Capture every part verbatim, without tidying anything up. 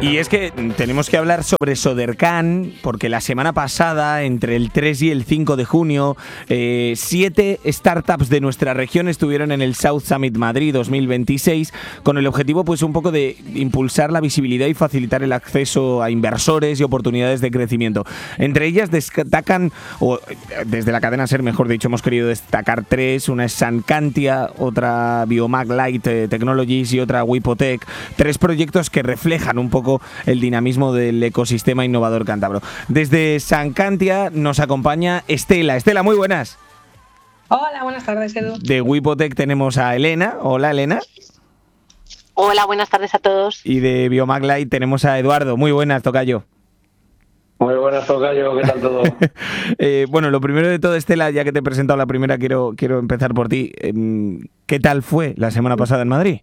Y es que tenemos que hablar sobre Sodercan, porque la semana pasada, entre el tres y el cinco de junio, eh, siete startups de nuestra región estuvieron en el South Summit Madrid dos mil veintiséis, con el objetivo pues un poco de impulsar la visibilidad y facilitar el acceso a inversores y oportunidades de crecimiento. Entre ellas destacan, o desde la cadena SER, mejor dicho, hemos querido destacar tres. Una es Sancantia, otra Biomag Light Technologies y otra Wipotec. Tres proyectos que reflejan un poco el dinamismo del ecosistema innovador cántabro. Desde Sancantia nos acompaña Estela. Estela, muy buenas. Hola, buenas tardes, Edu. De Wipotec tenemos a Elena. Hola, Elena. Hola, buenas tardes a todos. Y de Biomag Light tenemos a Eduardo. Muy buenas, tocayo. Muy buenas, tocayo, ¿qué tal todo? eh, bueno, lo primero de todo, Estela, ya que te he presentado la primera, quiero, quiero empezar por ti. ¿Qué tal fue la semana pasada en Madrid?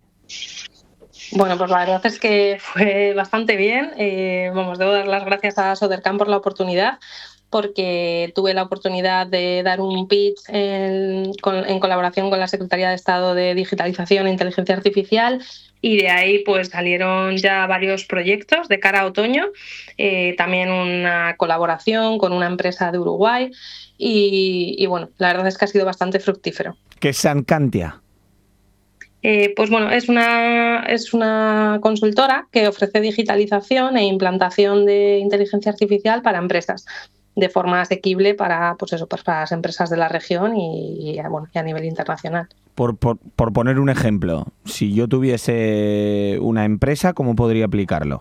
Bueno, pues la verdad es que fue bastante bien. Eh, vamos, debo dar las gracias a Sodercan por la oportunidad, porque tuve la oportunidad de dar un pitch en, con, en colaboración con la Secretaría de Estado de Digitalización e Inteligencia Artificial, y de ahí pues salieron ya varios proyectos de cara a otoño, eh, también una colaboración con una empresa de Uruguay y, y bueno, la verdad es que ha sido bastante fructífero. ¿Qué es Sancantia? Eh, pues bueno, es una, es una consultora que ofrece digitalización e implantación de inteligencia artificial para empresas de forma asequible para, pues eso, pues para las empresas de la región y, y, bueno, y a nivel internacional. Por, por, por poner un ejemplo, si yo tuviese una empresa, ¿cómo podría aplicarlo?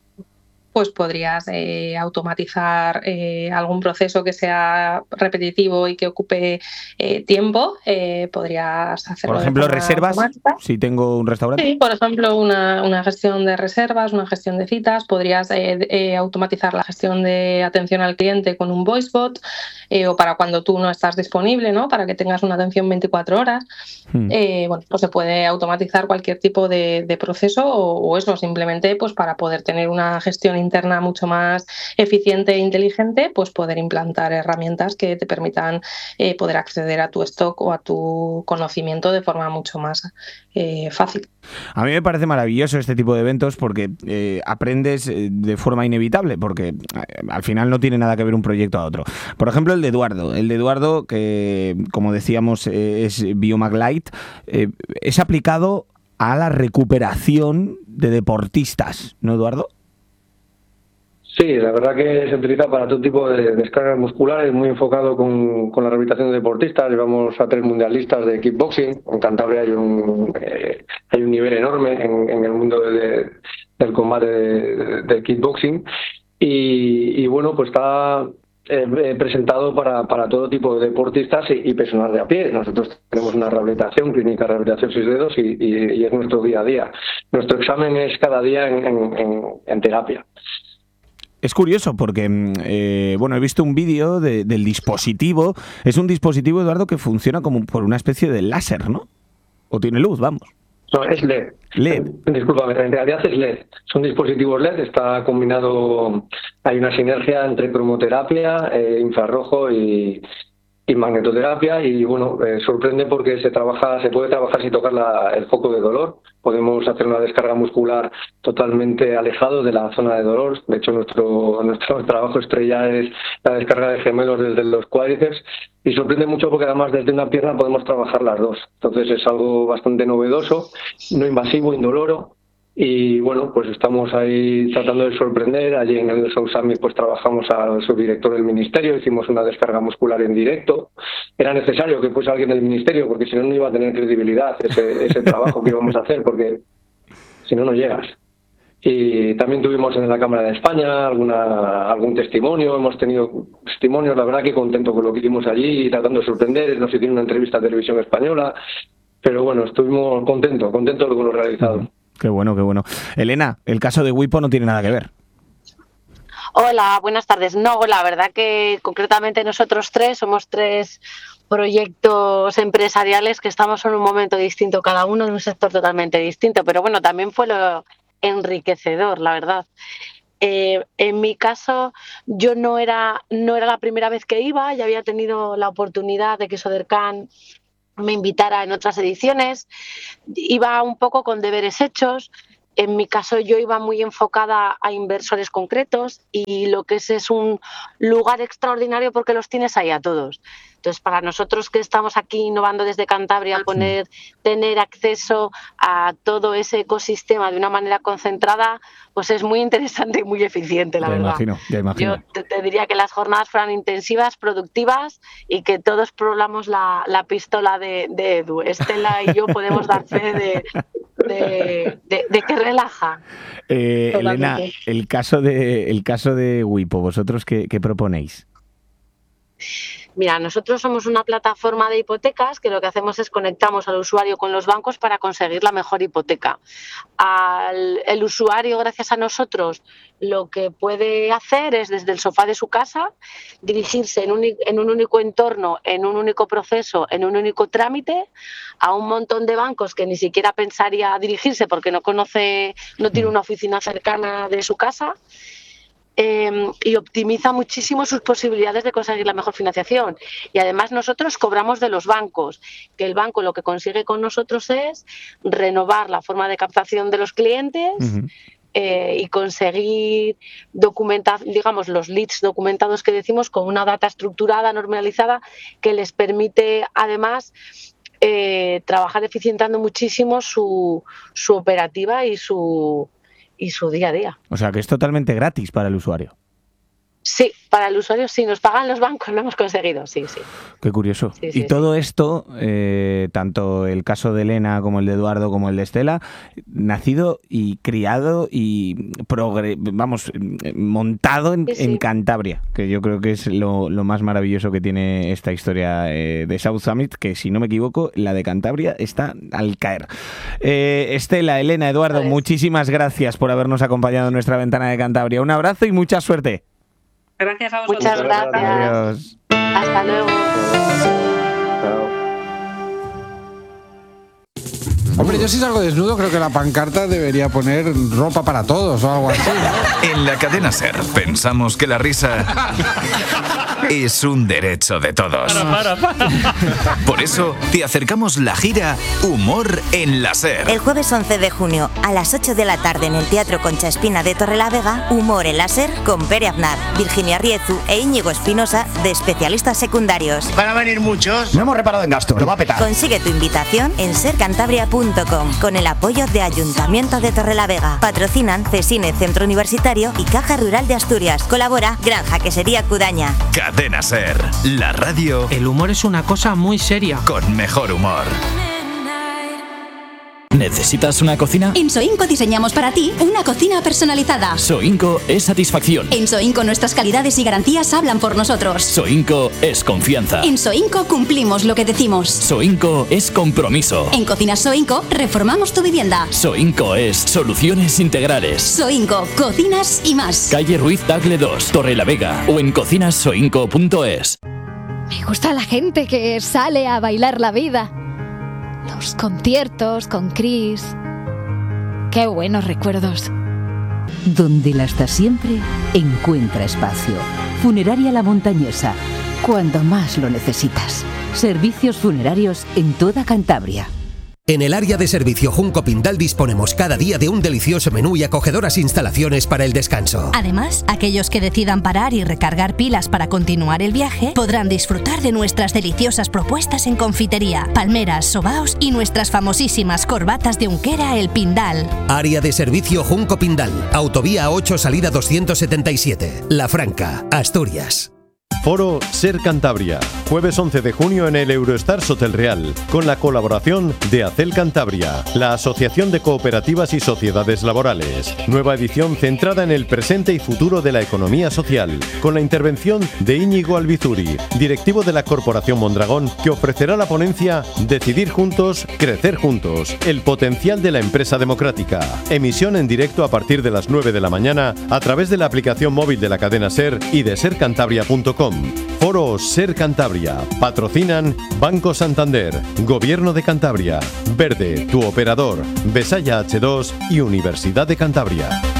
Pues podrías eh, automatizar eh, algún proceso que sea repetitivo y que ocupe eh, tiempo. Eh, podrías hacerlo. Por ejemplo, reservas, automática. Si tengo un restaurante. Sí, por ejemplo, una, una gestión de reservas, una gestión de citas. Podrías eh, eh, automatizar la gestión de atención al cliente con un voice bot, eh, o para cuando tú no estás disponible, ¿no? Para que tengas una atención veinticuatro horas. Hmm. Eh, bueno, pues se puede automatizar cualquier tipo de, de proceso o, o eso, simplemente pues para poder tener una gestión interna mucho más eficiente e inteligente, pues poder implantar herramientas que te permitan eh, poder acceder a tu stock o a tu conocimiento de forma mucho más eh, fácil. A mí me parece maravilloso este tipo de eventos porque eh, aprendes eh, de forma inevitable, porque eh, al final no tiene nada que ver un proyecto a otro. Por ejemplo, el de Eduardo. El de Eduardo, que como decíamos eh, es Biomag Light, eh, es aplicado a la recuperación de deportistas, ¿no, Eduardo? Sí, la verdad que se utiliza para todo tipo de descargas musculares, muy enfocado con, con la rehabilitación de deportistas. Llevamos a tres mundialistas de kickboxing. En Cantabria hay un eh, hay un nivel enorme en, en el mundo de, de, del combate de, de kickboxing. Y, y bueno, pues está eh, presentado para, para todo tipo de deportistas y, y personal de a pie. Nosotros tenemos una rehabilitación, clínica de rehabilitación seis dedos, y, y, y es nuestro día a día. Nuestro examen es cada día en, en, en, en terapia. Es curioso porque, eh, bueno, he visto un vídeo de, del dispositivo. Es un dispositivo, Eduardo, que funciona como por una especie de láser, ¿no? O tiene luz, vamos. No, es L E D. L E D. Discúlpame, en realidad es L E D. Son dispositivos L E D, está combinado, hay una sinergia entre cromoterapia, eh, infrarrojo y, y magnetoterapia, y bueno, eh, sorprende porque se trabaja, se puede trabajar sin tocar la, el foco de dolor. Podemos hacer una descarga muscular totalmente alejado de la zona de dolor. De hecho, nuestro nuestro trabajo estrella es la descarga de gemelos desde los cuádriceps, y sorprende mucho porque además desde una pierna podemos trabajar las dos. Entonces es algo bastante novedoso, no invasivo, indoloro. Y bueno, pues estamos ahí tratando de sorprender. Allí en el South Summit pues trabajamos al subdirector del ministerio, hicimos una descarga muscular en directo. Era necesario que fuese alguien del ministerio porque si no, no iba a tener credibilidad ese, ese trabajo que íbamos a hacer, porque si no, no llegas. Y también tuvimos en la Cámara de España alguna, algún testimonio, hemos tenido testimonios, la verdad que contento con lo que hicimos allí, tratando de sorprender. Nos hicieron una entrevista a Televisión Española, pero bueno, estuvimos contentos, contentos con lo realizado. Uh-huh. Qué bueno, qué bueno. Elena, el caso de Wipo no tiene nada que ver. Hola, buenas tardes. No, la verdad que concretamente nosotros tres somos tres proyectos empresariales que estamos en un momento distinto, cada uno en un sector totalmente distinto, pero bueno, también fue lo enriquecedor, la verdad. Eh, en mi caso, yo no era, no era la primera vez que iba, ya había tenido la oportunidad de que Sodercan me invitara en otras ediciones, iba un poco con deberes hechos. En mi caso yo iba muy enfocada a inversores concretos y lo que es es un lugar extraordinario porque los tienes ahí a todos. Entonces, para nosotros que estamos aquí innovando desde Cantabria, poner, tener acceso a todo ese ecosistema de una manera concentrada, pues es muy interesante y muy eficiente, la ya verdad. Imagino, ya imagino. Yo te, te diría que las jornadas fueran intensivas, productivas y que todos probamos la, la pistola de, de Edu. Estela y yo podemos dar fe de, de, de, de que relaja. Eh, Elena, el caso de, el caso de Wipo, ¿vosotros qué, qué proponéis? Mira, nosotros somos una plataforma de hipotecas que lo que hacemos es conectamos al usuario con los bancos para conseguir la mejor hipoteca. Al, el usuario, gracias a nosotros, lo que puede hacer es desde el sofá de su casa dirigirse en un, en un único entorno, en un único proceso, en un único trámite a un montón de bancos que ni siquiera pensaría dirigirse porque no conoce, no tiene una oficina cercana de su casa. Eh, y optimiza muchísimo sus posibilidades de conseguir la mejor financiación. Y además nosotros cobramos de los bancos, que el banco lo que consigue con nosotros es renovar la forma de captación de los clientes uh-huh. eh, y conseguir documentar, digamos, los leads documentados que decimos con una data estructurada, normalizada, que les permite además eh, trabajar eficientando muchísimo su, su operativa y su y su día a día. O sea, que es totalmente gratis para el usuario. Sí, para el usuario sí, nos pagan los bancos, lo hemos conseguido, sí, sí. Qué curioso. Sí, sí, y todo sí. esto, eh, tanto el caso de Elena como el de Eduardo como el de Estela, nacido y criado y progre- vamos, montado en, sí, sí. en Cantabria, que yo creo que es lo, lo más maravilloso que tiene esta historia eh, de South Summit, que si no me equivoco, la de Cantabria está al caer. Eh, Estela, Elena, Eduardo, muchísimas gracias por habernos acompañado en nuestra ventana de Cantabria. Un abrazo y mucha suerte. Gracias a vosotros. Muchas gracias. Adiós. Hasta luego. Hombre, yo si salgo desnudo creo que la pancarta debería poner ropa para todos o algo así, ¿no? En la cadena SER pensamos que la risa es un derecho de todos. Para, para, para. Por eso te acercamos la gira Humor en la SER. El jueves once de junio a las ocho de la tarde en el Teatro Concha Espina de Torrelavega, Humor en la SER con Pere Aznar, Virginia Riezu e Íñigo Espinosa de especialistas secundarios. Van a venir muchos. No hemos reparado en gasto, lo va a petar. Consigue tu invitación en ser cantabria punto com con el apoyo de Ayuntamiento de Torrelavega. Patrocinan Cesine Centro Universitario y Caja Rural de Asturias. Colabora Granja Quesería Cudaña. Cadena SER, la radio. El humor es una cosa muy seria. Con mejor humor. ¿Necesitas una cocina? En Soinco diseñamos para ti una cocina personalizada. Soinco es satisfacción. En Soinco nuestras calidades y garantías hablan por nosotros. Soinco es confianza. En Soinco cumplimos lo que decimos. Soinco es compromiso. En Cocinas Soinco reformamos tu vivienda. Soinco es soluciones integrales. Soinco, cocinas y más. Calle Ruiz Tagle dos, Torrelavega o en cocinas soinco punto es. Me gusta la gente que sale a bailar la vida. Los conciertos con Chris. Qué buenos recuerdos. Donde la hasta siempre encuentra espacio. Funeraria La Montañesa. Cuando más lo necesitas. Servicios funerarios en toda Cantabria. En el área de servicio Junco Pindal disponemos cada día de un delicioso menú y acogedoras instalaciones para el descanso. Además, aquellos que decidan parar y recargar pilas para continuar el viaje podrán disfrutar de nuestras deliciosas propuestas en confitería, palmeras, sobaos y nuestras famosísimas corbatas de Unquera El Pindal. Área de servicio Junco Pindal, Autovía ocho Salida doscientos setenta y siete, La Franca, Asturias. Foro Ser Cantabria, jueves once de junio en el Eurostars Hotel Real, con la colaboración de Acel Cantabria, la Asociación de Cooperativas y Sociedades Laborales. Nueva edición centrada en el presente y futuro de la economía social, con la intervención de Íñigo Albizuri, directivo de la Corporación Mondragón, que ofrecerá la ponencia Decidir juntos, crecer juntos, el potencial de la empresa democrática. Emisión en directo a partir de las nueve de la mañana a través de la aplicación móvil de la cadena SER y de ser cantabria punto com. Foro Ser Cantabria. Patrocinan Banco Santander, Gobierno de Cantabria, Verde, tu operador, Besaya hache dos y Universidad de Cantabria.